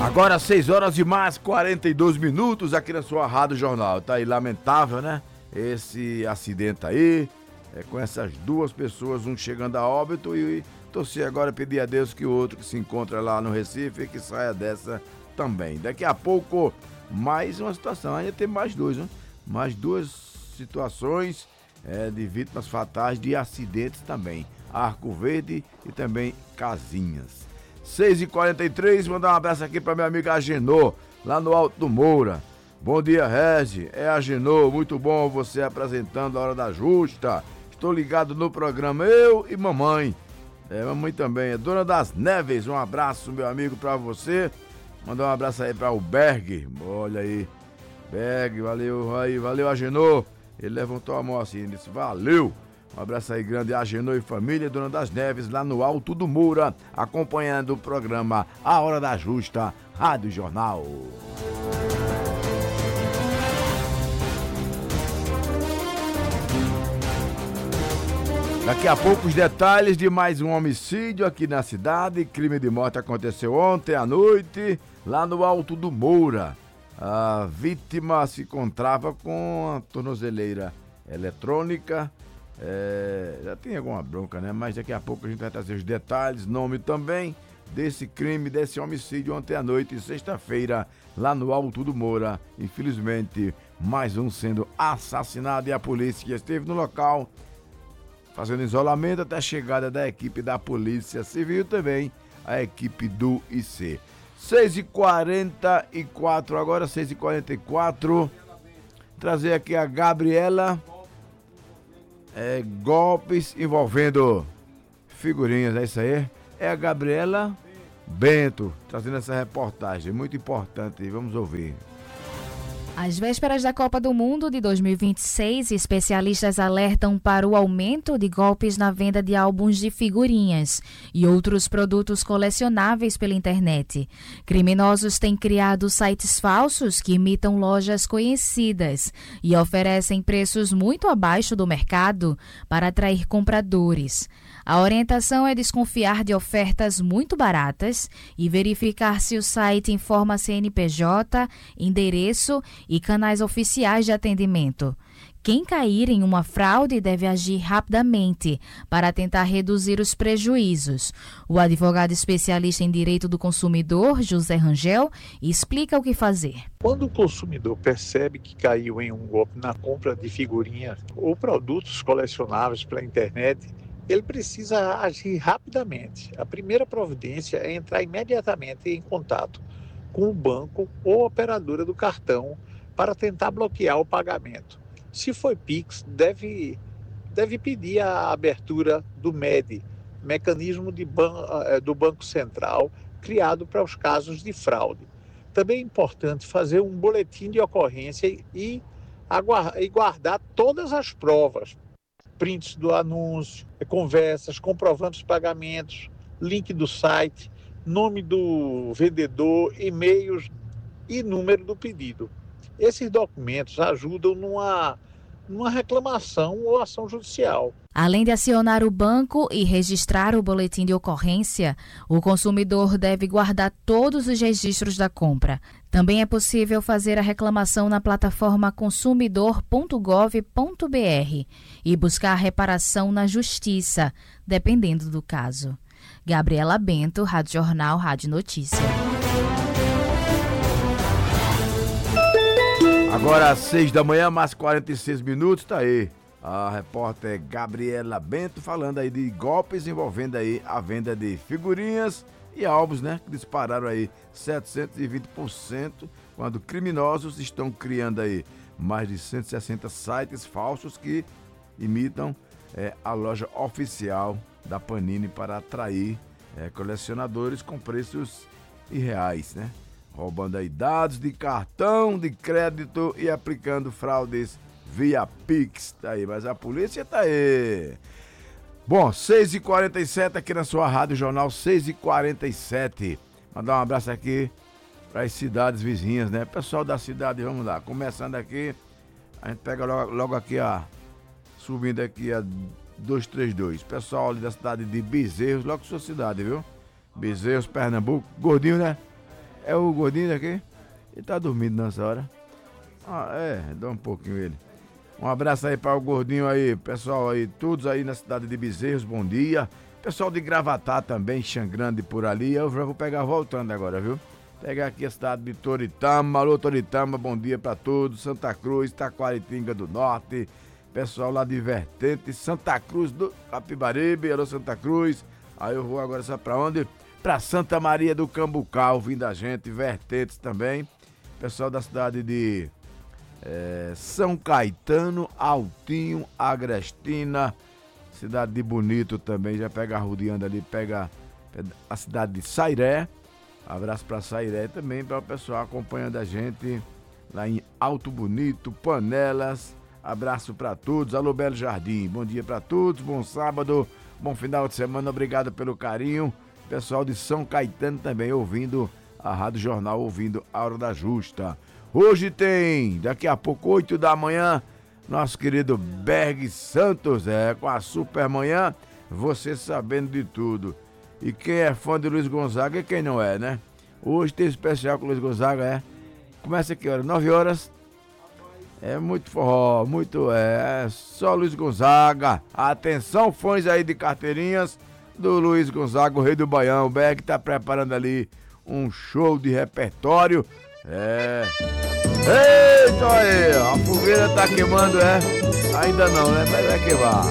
Agora 6 horas e mais 42 minutos aqui na sua Rádio Jornal. Tá aí, lamentável, né? Esse acidente aí, com essas duas pessoas, um chegando a óbito e torcer agora, pedir a Deus que o outro que se encontra lá no Recife que saia dessa também. Daqui a pouco, mais uma situação, ainda tem mais dois, né? Mais duas situações de vítimas fatais de acidentes também. Arco Verde e também Casinhas. 6h43, mandar um abraço aqui para minha amiga Agenor, lá no Alto do Moura. Bom dia, Regi. É Agenor, muito bom você apresentando a Hora da Justa. Estou ligado no programa, eu e mamãe. Mamãe também, é Dona das Neves. Um abraço, meu amigo, para você. Mandar um abraço aí para o Berg. Olha aí, Berg, valeu aí, valeu, Agenor. Ele levantou a mão assim e disse, valeu. Um abraço aí grande a Agenor e família, Dona das Neves, lá no Alto do Moura, acompanhando o programa A Hora da Justa, Rádio Jornal. Daqui a pouco os detalhes de mais um homicídio aqui na cidade. Crime de morte aconteceu ontem à noite, lá no Alto do Moura. A vítima se encontrava com a tornozeleira eletrônica. Já tinha alguma bronca, né? Mas daqui a pouco a gente vai trazer os detalhes, nome também desse crime, desse homicídio ontem à noite, sexta-feira, lá no Alto do Moura. Infelizmente, mais um sendo assassinado e a polícia esteve no local fazendo isolamento até a chegada da equipe da Polícia Civil, também a equipe do IC. 6h44, agora 6h44, trazer aqui a Gabriela. Golpes envolvendo figurinhas, é isso aí? É a Gabriela Bento trazendo essa reportagem, muito importante, vamos ouvir. Às vésperas da Copa do Mundo de 2026, especialistas alertam para o aumento de golpes na venda de álbuns de figurinhas e outros produtos colecionáveis pela internet. Criminosos têm criado sites falsos que imitam lojas conhecidas e oferecem preços muito abaixo do mercado para atrair compradores. A orientação é desconfiar de ofertas muito baratas e verificar se o site informa CNPJ, endereço e canais oficiais de atendimento. Quem cair em uma fraude deve agir rapidamente para tentar reduzir os prejuízos. O advogado especialista em direito do consumidor, José Rangel, explica o que fazer. Quando o consumidor percebe que caiu em um golpe na compra de figurinhas ou produtos colecionáveis pela internet, ele precisa agir rapidamente. A primeira providência é entrar imediatamente em contato com o banco ou operadora do cartão para tentar bloquear o pagamento. Se foi Pix, deve pedir a abertura do MED, mecanismo do Banco Central, criado para os casos de fraude. Também é importante fazer um boletim de ocorrência e guardar todas as provas, prints do anúncio, conversas, comprovantes de pagamentos, link do site, nome do vendedor, e-mails e número do pedido. Esses documentos ajudam numa reclamação ou ação judicial. Além de acionar o banco e registrar o boletim de ocorrência, o consumidor deve guardar todos os registros da compra. Também é possível fazer a reclamação na plataforma consumidor.gov.br e buscar reparação na Justiça, dependendo do caso. Gabriela Bento, Rádio Jornal, Rádio Notícia. Agora às 6 da manhã, mais 46 minutos, tá aí a repórter Gabriela Bento falando aí de golpes envolvendo aí a venda de figurinhas e álbuns, né, que dispararam aí 720%, quando criminosos estão criando aí mais de 160 sites falsos que imitam a loja oficial da Panini para atrair colecionadores com preços irreais, né? Roubando aí dados de cartão de crédito e aplicando fraudes via Pix. Tá aí, mas a polícia tá aí. Bom, 6h47 aqui na sua Rádio Jornal, 6h47. Mandar um abraço aqui para as cidades vizinhas, né? Pessoal da cidade, vamos lá. Começando aqui, a gente pega logo aqui, subindo aqui a 232. Pessoal ali da cidade de Bezerros, logo sua cidade, viu? Bezerros, Pernambuco. Gordinho, né? É o gordinho daqui? Ele tá dormindo nessa hora. Dá um pouquinho ele. Um abraço aí para o gordinho aí, pessoal aí, todos aí na cidade de Bezerros, bom dia. Pessoal de Gravatá também, Xangrande por ali. Eu já vou pegar voltando agora, viu? Pegar aqui a cidade de Toritama. Alô, Toritama, bom dia para todos. Santa Cruz, Taquaritinga do Norte. Pessoal lá de Vertente, Santa Cruz do Capibaribe. Alô, Santa Cruz. Aí eu vou agora, sabe pra onde? Pra Santa Maria do Cambucal, ouvindo a gente. Vertentes também. Pessoal da cidade de São Caetano, Altinho, Agrestina, cidade de Bonito também, já pega a rodeando ali, pega a cidade de Sairé, abraço pra Sairé também, para o pessoal acompanhando a gente lá em Alto Bonito, Panelas, abraço pra todos, alô Belo Jardim, bom dia pra todos, bom sábado, bom final de semana, obrigado pelo carinho, pessoal de São Caetano também ouvindo a Rádio Jornal, ouvindo a Hora da Justa. Hoje tem, daqui a pouco, 8 da manhã, nosso querido Berg Santos, com a Super Manhã, você sabendo de tudo. E quem é fã de Luiz Gonzaga e quem não é, né? Hoje tem especial com o Luiz Gonzaga, Começa aqui, 9 horas. É muito forró, só Luiz Gonzaga. Atenção, fãs aí de carteirinhas do Luiz Gonzaga, o Rei do Baião. O Berg tá preparando ali um show de repertório. Eita aí, a fogueira tá queimando, Ainda não, né? Mas vai queimar.